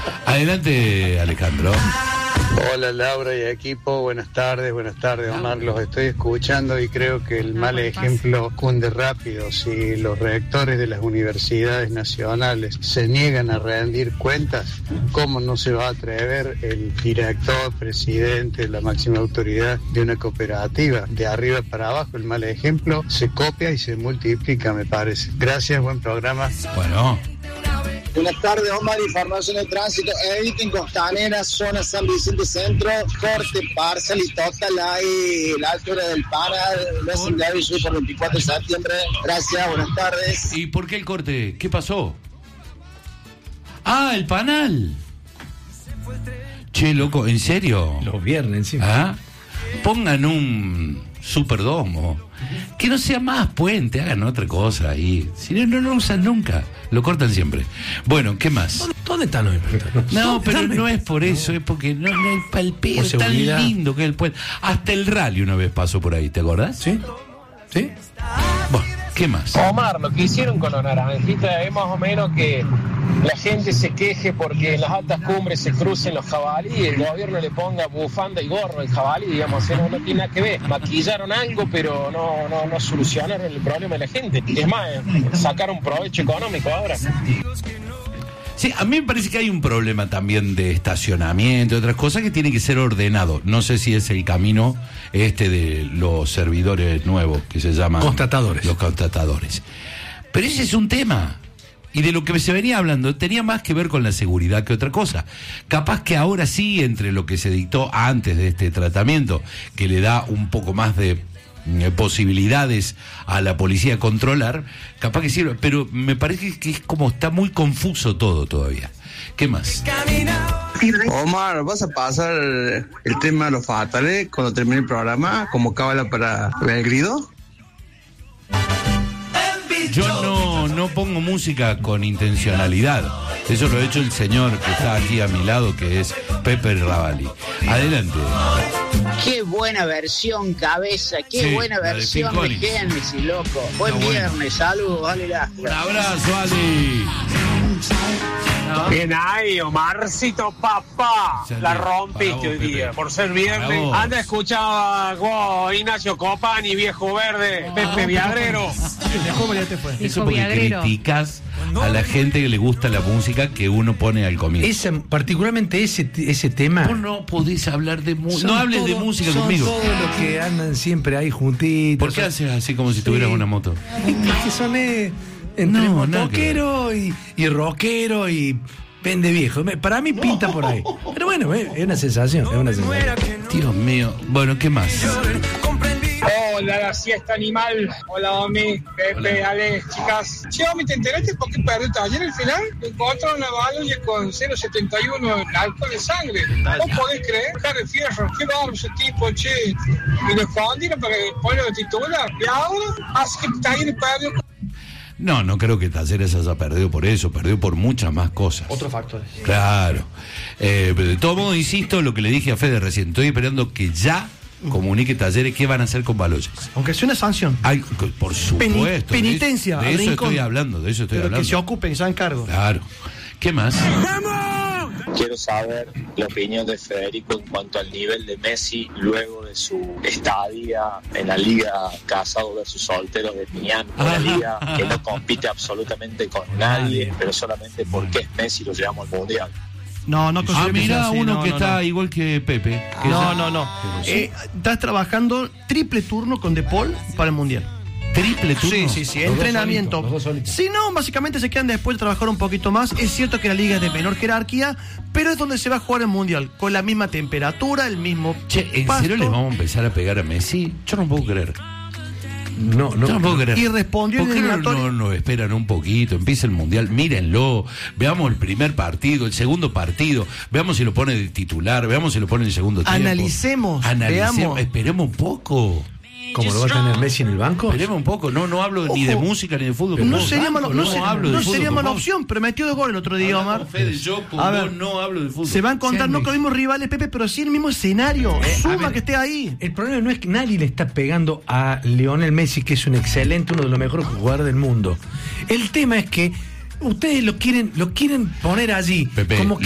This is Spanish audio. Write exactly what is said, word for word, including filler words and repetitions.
Adelante, Alejandro. Hola Laura y equipo, buenas tardes, buenas tardes Omar, los estoy escuchando y creo que el mal ejemplo cunde rápido. Si los rectores de las universidades nacionales se niegan a rendir cuentas, ¿cómo no se va a atrever el director, presidente, la máxima autoridad de una cooperativa? De arriba para abajo el mal ejemplo se copia y se multiplica, me parece. Gracias, buen programa. Bueno. Buenas tardes, Omar, información de tránsito. Eviten Costanera, zona San Vicente Centro, corte parcial y total ahí, la altura del Pana, vecindario sur por veinticuatro de septiembre. Gracias, buenas tardes. ¿Y por qué el corte? ¿Qué pasó? Ah, el Panal. Che, loco, ¿en serio? Los viernes, sí. ¿Ah? Pongan un superdomo. Que no sea más puente, hagan otra cosa ahí. Si no, no lo usan nunca. Lo cortan siempre. Bueno, ¿qué más? ¿Dónde están los No, pero no es por eso, es porque no, no hay palpeo. Es tan lindo que es el puente. Hasta el rally una vez pasó por ahí, ¿te acordás? Sí. ¿Sí? Bueno, ¿qué más? Omar, lo que hicieron con los naranjitas es más o menos que la gente se queje porque en las altas cumbres se crucen los jabalíes y el gobierno le ponga bufanda y gorro al jabalí, digamos, no, no tiene nada que ver. Maquillaron algo, pero no, no, no solucionaron el problema de la gente. Es más, sacaron provecho económico ahora. Sí, a mí me parece que hay un problema también de estacionamiento y otras cosas que tiene que ser ordenado. No sé si es el camino este de los servidores nuevos que se llaman... Constatadores. Los constatadores. Pero ese es un tema. Y de lo que se venía hablando tenía más que ver con la seguridad que otra cosa. Capaz que ahora sí, entre lo que se dictó antes de este tratamiento, que le da un poco más de posibilidades a la policía de controlar, capaz que sirve, pero me parece que es como está muy confuso todo todavía. ¿Qué más? Omar, ¿vas a pasar el tema de los fatales cuando termine el programa como cábala para Belgrido? Yo no, no pongo música con intencionalidad. Eso lo ha hecho el señor que está aquí a mi lado, que es Pepe Ravalli. Adelante. Qué buena versión, cabeza. Qué Sí, buena la de versión Phil de Collins. Génesis, loco. Buen Está viernes, bueno. saludos, vale la. Un abrazo, Ali. Bien ahí, Omarcito, papá. Ya La bien. rompiste Para vos, hoy día. Pepe. Por ser Para viernes. vos. Anda, escuchaba vos, Ignacio Copani, Viejo Verde, Pepe Viagrero. ¿Cómo ya te fue? Eso porque Viagrero. criticas a la gente que le gusta la música que uno pone al comienzo. Ese, particularmente ese, ese tema. Vos no podés hablar de música. Son No hables todo- de música son conmigo. todos los que andan siempre ahí juntitos. ¿Por qué haces así como si tuvieras una moto? Que son eh, entre No, nada motoquero y, y rockero y pende viejo. Me- Para mí pinta por ahí. Pero bueno, eh, es una sensación, es una sensación. Dios mío. Bueno, ¿qué más? Hola, la siesta animal. Hola, Omi, Pepe, Hola. Ale, chicas. Che, Omi, ¿te enteraste por qué perdió ayer al final? Encontraron una baloya con cero coma setenta y uno de alcohol de sangre. ¿Vos podés creer? Cara Fierro, qué bárbaro ese tipo, che. Y lo escondieron para ponerlo de titular. Y ahora, hace que Talleres perdió. No, no creo que Talleres haya perdido por eso, perdió por muchas más cosas. Otros factores. Claro. Eh, pero de todo modo, insisto, lo que le dije a Fede recién, estoy esperando que ya comunique Talleres qué van a hacer con Baloyes. Aunque sea una sanción. Ay, por supuesto. Peni- penitencia, De, de al eso rincón. estoy hablando, de eso estoy Pero hablando. que se ocupen, que se hagan cargo. Claro. ¿Qué más? Quiero saber la opinión de Federico en cuanto al nivel de Messi luego de su estadía en la liga casado versus soltero de Miami, una liga que no compite absolutamente con nadie, pero solamente porque es Messi lo llevamos al mundial. No, no Ah, considero que sea mira, así, uno no, que no, está no. igual que Pepe. que No, es- no, no. Pero sí. Eh, estás trabajando triple turno con De Paul para el Mundial. ¿Triple turno? Sí, sí, sí. Los dos Entrenamiento. solitos, los dos solitos. Si no, básicamente se quedan después de trabajar un poquito más. Es cierto que la liga es de menor jerarquía, pero es donde se va a jugar el Mundial. Con la misma temperatura, el mismo Che, ¿en pasto. serio les vamos a empezar a pegar a Messi? Yo no puedo creer. No, no. Yo no puedo creer. Y respondió ¿Por el qué no, eliminatorio. no, no esperan un poquito? Empieza el Mundial, mírenlo. Veamos el primer partido, el segundo partido. Veamos si lo pone de titular, veamos si lo pone en el segundo tiempo. Analicemos, Analicemos, veamos. esperemos un poco. ¿Cómo lo va a tener Messi en el banco? Esperemos un poco. No, no hablo ni de Ojo. música ni de fútbol. No con sería, vos. malo, no no sería- hablo de no fútbol sería con mala vos. opción, pero metió de gol el otro día, Hablamos, Omar. Fede, yo con A vos ver, no hablo de fútbol. Se va a encontrar Sí, no Messi. con los mismos rivales, Pepe, pero sí el mismo escenario. Eh, a Suma ver, que esté ahí. El problema no es que nadie le está pegando a Lionel Messi, que es un excelente, uno de los mejores jugadores del mundo. El tema es que ustedes lo quieren, lo quieren poner allí Pepe, como que